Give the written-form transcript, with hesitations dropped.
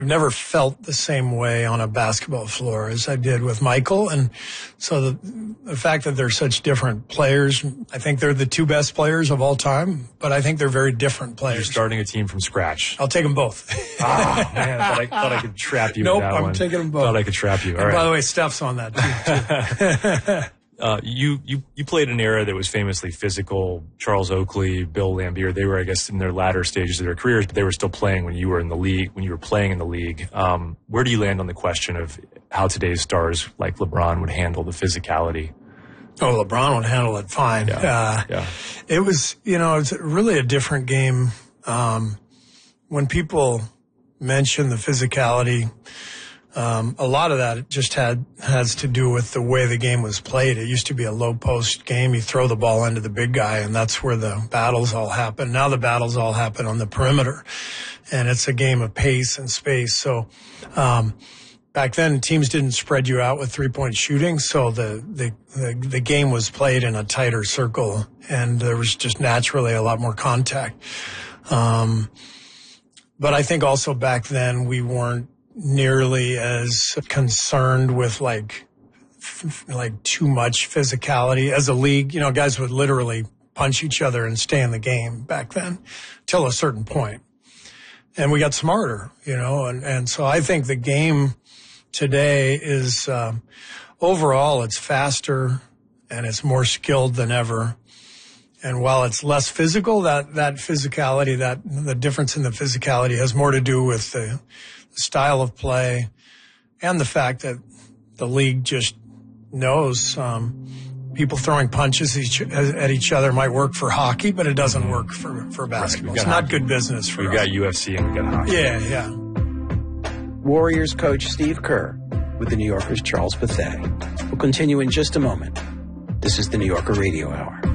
I've never felt the same way on a basketball floor as I did with Michael. And so the fact that they're such different players, I think they're the two best players of all time, but I think they're very different players. You're starting a team from scratch. I'll take them both. Man, I thought I could trap you with that one. Nope, I'm taking them both. Thought I could trap you. All right. By the way, Steph's on that too. You played an era that was famously physical. Charles Oakley, Bill Laimbeer, they were, I guess, in their latter stages of their careers, but they were still playing when you were in the league, when you were playing in the league. Where do you land on the question of how today's stars like LeBron would handle the physicality? Oh, LeBron would handle it fine. Yeah. It was, it's really a different game. When people mention the physicality, a lot of that just has to do with the way the game was played. It used to be a low post game. You throw the ball into the big guy, and that's where the battles all happen. Now the battles all happen on the perimeter, and it's a game of pace and space. So, back then teams didn't spread you out with 3-point shooting. So the game was played in a tighter circle, and there was just naturally a lot more contact. But I think also back then we weren't nearly as concerned with like too much physicality as a league. Guys would literally punch each other and stay in the game back then till a certain point. And we got smarter, and so I think the game today is, overall it's faster and it's more skilled than ever. And while it's less physical, that physicality, the difference in the physicality has more to do with the style of play and the fact that the league just knows people throwing punches at each other might work for hockey, but it doesn't work for basketball. It's not good business for us. We've got UFC and we've got hockey. Yeah. Warriors coach Steve Kerr with the New Yorker's Charles Bethea. We'll continue in just a moment. This is the New Yorker Radio Hour.